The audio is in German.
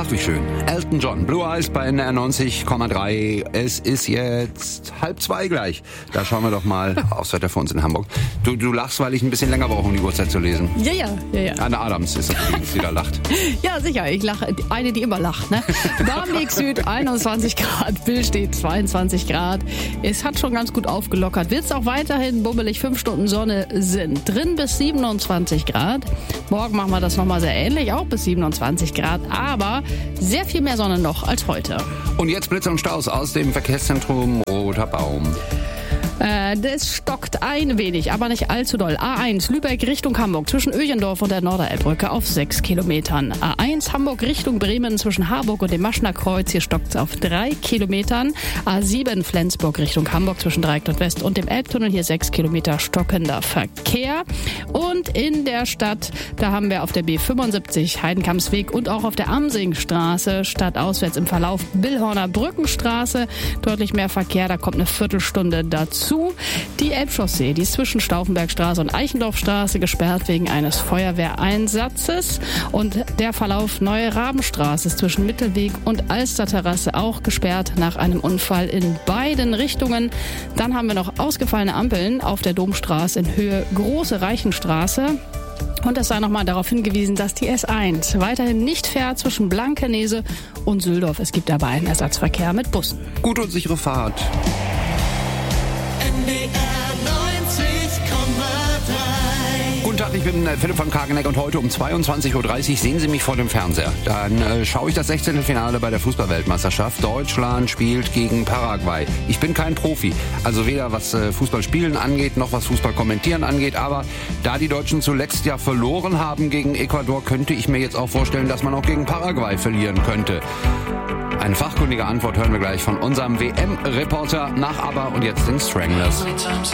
Ach, wie schön. Elton John, Blue Eyes bei NDR 90,3. Es ist jetzt 1:30 gleich. Da schauen wir doch mal aufs Wetter für uns in Hamburg. Du lachst, weil ich ein bisschen länger brauche, um die Uhrzeit zu lesen. Ja. Anne Adams ist das, die da lacht. Ja, sicher. Ich lache. Eine, die immer lacht, ne? Barmbek Süd 21 Grad, Bill steht 22 Grad. Es hat schon ganz gut aufgelockert. Wird es auch weiterhin bummelig, 5 Stunden Sonne sind. Drin bis 27 Grad. Morgen machen wir das nochmal sehr ähnlich, auch bis 27 Grad. Aber sehr viel mehr Sonne noch als heute. Und jetzt Blitze und Staus aus dem Verkehrszentrum Roter Baum. Das stockt ein wenig, aber nicht allzu doll. A1 Lübeck Richtung Hamburg zwischen Öjendorf und der Norderelbbrücke auf 6 Kilometern. A1 Hamburg Richtung Bremen zwischen Harburg und dem Maschner Kreuz. Hier stockt es auf 3 Kilometern. A7 Flensburg Richtung Hamburg zwischen Dreieckland West und dem Elbtunnel. Hier 6 Kilometer stockender Verkehr. Und in der Stadt, da haben wir auf der B75 Heidenkampsweg und auch auf der Amsingstraße stadtauswärts im Verlauf Billhorner Brückenstraße deutlich mehr Verkehr. Da kommt eine Viertelstunde dazu. Die Elbchaussee, die ist zwischen Stauffenbergstraße und Eichendorffstraße gesperrt wegen eines Feuerwehreinsatzes. Und der Verlauf Neue Rabenstraße ist zwischen Mittelweg und Alsterterrasse auch gesperrt nach einem Unfall in beiden Richtungen. Dann haben wir noch ausgefallene Ampeln auf der Domstraße in Höhe Große Reichenstraße. Und es sei nochmal darauf hingewiesen, dass die S1 weiterhin nicht fährt zwischen Blankenese und Süldorf. Es gibt dabei einen Ersatzverkehr mit Bussen. Gute und sichere Fahrt. Guten Tag, ich bin Philipp von Kageneck und heute um 22.30 Uhr sehen Sie mich vor dem Fernseher. Dann schaue ich das 16. Finale bei der Fußballweltmeisterschaft. Deutschland spielt gegen Paraguay. Ich bin kein Profi, also weder was Fußballspielen angeht, noch was Fußballkommentieren angeht. Aber da die Deutschen zuletzt ja verloren haben gegen Ecuador, könnte ich mir jetzt auch vorstellen, dass man auch gegen Paraguay verlieren könnte. Eine fachkundige Antwort hören wir gleich von unserem WM-Reporter nach ABBA und jetzt den Stranglers.